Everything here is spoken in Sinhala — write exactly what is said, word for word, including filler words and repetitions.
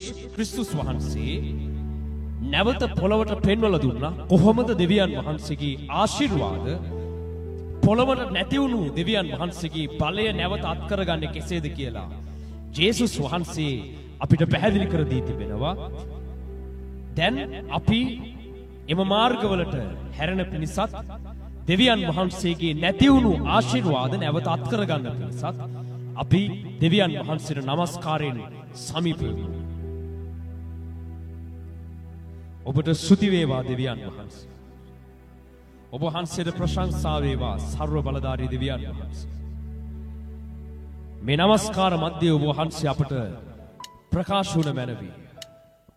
ක්‍රිස්තුස් වහන්සේ නැවත පොළවට පෙන්වලා දුන්නා කොහොමද දෙවියන් වහන්සේගේ ආශිර්වාද පොළවට නැති වුණු දෙවියන් වහන්සේගේ බලය නැවත අත්කරගන්නේ කෙසේද කියලා ජේසුස් වහන්සේ අපිට පැහැදිලි කර දී තිබෙනවා. දැන් අපි එම මාර්ගවලට හැරෙන පිණිසත් දෙවියන් වහන්සේගේ නැති වුණු ආශිර්වාද නැවත අත්කරගන්න පිණිසත් අපි දෙවියන් වහන්සේට নমස්කාරයෙන් සමීප වෙමු. ඔබට ස්තුති වේවා දෙවියන් වහන්සේ. ඔබ වහන්සේට ප්‍රශංසා වේවා සර්ව බලධාරී දෙවියන් වහන්සේ. මේ নমස්කාර මැද්දේ ඔබ වහන්සේ අපට ප්‍රකාශ වුණ මැනවි.